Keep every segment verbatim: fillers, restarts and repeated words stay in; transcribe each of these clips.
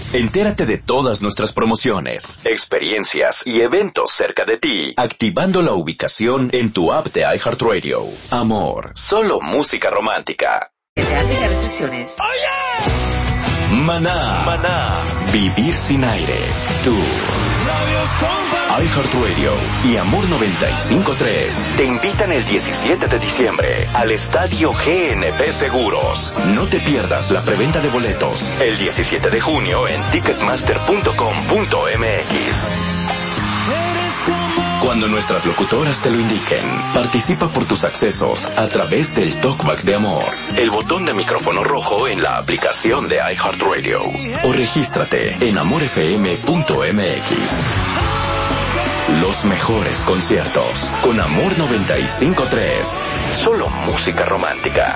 Entérate de todas nuestras promociones, experiencias y eventos cerca de ti, activando la ubicación en tu app de iHeartRadio. Amor, solo música romántica. Restricciones. ¡Oh, yeah! Maná, Maná, Vivir sin aire, tú. iHeartRadio y Amor noventa y cinco punto tres te invitan el diecisiete de diciembre al Estadio G N P Seguros. No te pierdas la preventa de boletos el diecisiete de junio en ticketmaster punto com punto m x. Cuando nuestras locutoras te lo indiquen, participa por tus accesos a través del Talkback de Amor, el botón de micrófono rojo en la aplicación de iHeartRadio, o regístrate en amor f m punto m x. Los mejores conciertos con Amor noventa y cinco punto tres. Solo música romántica.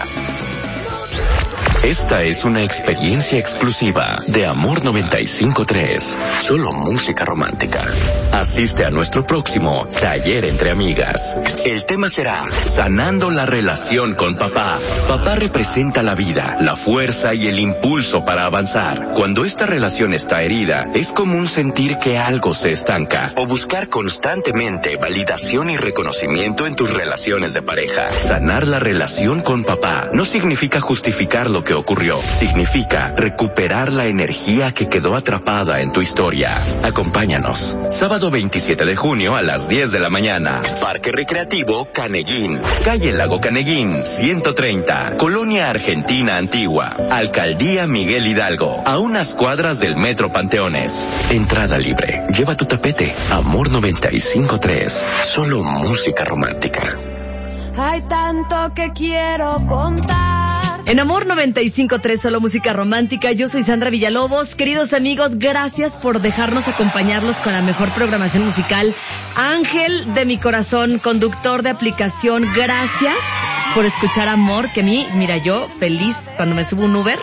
Esta es una experiencia exclusiva de Amor noventa y cinco punto tres. Solo música romántica. Asiste a nuestro próximo Taller entre Amigas. El tema será Sanando la relación con papá. Papá representa la vida, la fuerza y el impulso para avanzar. Cuando esta relación está herida, es común sentir que algo se estanca o buscar constantemente validación y reconocimiento en tus relaciones de pareja. Sanar la relación con papá no significa justificar lo que ocurrió. Significa recuperar la energía que quedó atrapada en tu historia. Acompáñanos. Sábado veintisiete de junio a las diez de la mañana. Parque Recreativo Caneguín. Calle Lago Caneguín, ciento treinta. Colonia Argentina Antigua. Alcaldía Miguel Hidalgo. A unas cuadras del Metro Panteones. Entrada libre. Lleva tu tapete. Amor noventa y cinco punto tres. Solo música romántica. Hay tanto que quiero contar. En Amor noventa y cinco punto tres, solo música romántica. Yo soy Sandra Villalobos. Queridos amigos, gracias por dejarnos acompañarlos con la mejor programación musical. Ángel de mi corazón, conductor de aplicación, gracias por escuchar Amor, que a mí, mira, yo feliz cuando me subo un Uber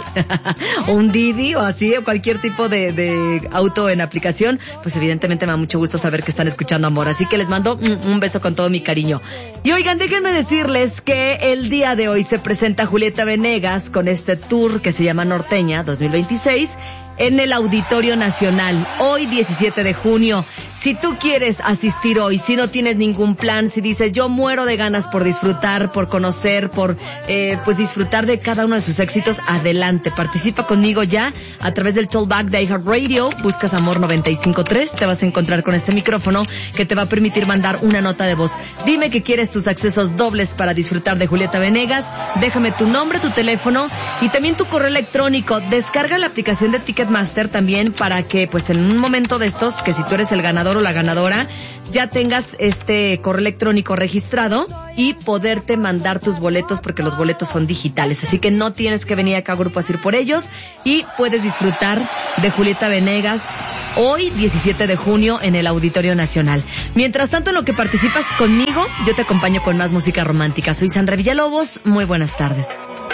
o un Didi o así, o cualquier tipo de, de auto en aplicación, pues evidentemente me da mucho gusto saber que están escuchando Amor, así que les mando un, un beso con todo mi cariño. Y oigan, déjenme decirles que el día de hoy se presenta Julieta Venegas con este tour que se llama Norteña dos mil veintiséis en el Auditorio Nacional, hoy diecisiete de junio. Si tú quieres asistir hoy, si no tienes ningún plan, si dices yo muero de ganas por disfrutar, por conocer, por eh, pues disfrutar de cada uno de sus éxitos, adelante, participa conmigo ya a través del Talkback de iHeartRadio, buscas Amor noventa y cinco punto tres, te vas a encontrar con este micrófono que te va a permitir mandar una nota de voz. Dime que quieres tus accesos dobles para disfrutar de Julieta Venegas, déjame tu nombre, tu teléfono y también tu correo electrónico. Descarga la aplicación de Ticketmaster también para que pues en un momento de estos, que si tú eres el ganador o la ganadora, ya tengas este correo electrónico registrado y poderte mandar tus boletos, porque los boletos son digitales, así que no tienes que venir acá a Grupo Asir por ellos y puedes disfrutar de Julieta Venegas hoy diecisiete de junio en el Auditorio Nacional. Mientras tanto, en lo que participas conmigo, yo te acompaño con más música romántica. Soy Sandra Villalobos, muy buenas tardes.